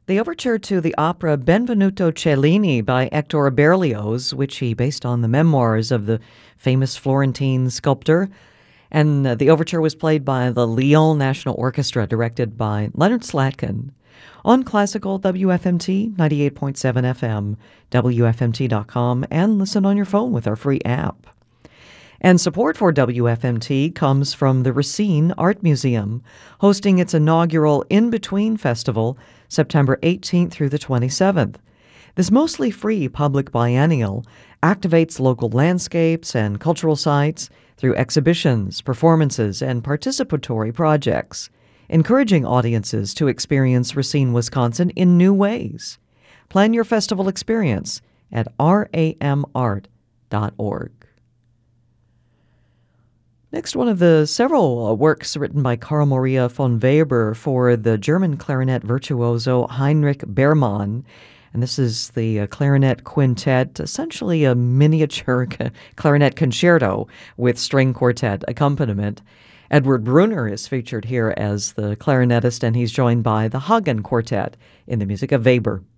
The overture to the opera Benvenuto Cellini by Hector Berlioz, which he based on the memoirs of the famous Florentine sculptor. And the overture was played by the Lyon National Orchestra, directed by Leonard Slatkin. On Classical WFMT 98.7 FM, WFMT.com, and listen on your phone with our free app. And support for WFMT comes from the Racine Art Museum, hosting its inaugural In Between Festival September 18th through the 27th. This mostly free public biennial activates local landscapes and cultural sites through exhibitions, performances, and participatory projects, encouraging audiences to experience Racine, Wisconsin in new ways. Plan your festival experience at ramart.org. Next, one of the several works written by Carl Maria von Weber for the German clarinet virtuoso Heinrich Beermann. And this is the clarinet quintet, essentially a miniature clarinet concerto with string quartet accompaniment. Edward Brunner is featured here as the clarinetist, and he's joined by the Hagen Quartet in the music of Weber.